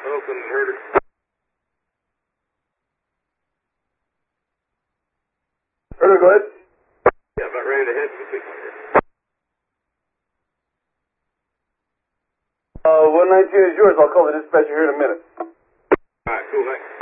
Oh, couldn't hurt her. Herder, go ahead. Yeah, about ready to head for the peak. 119 is yours. I'll call the dispatcher here in a minute. All right, cool, thanks.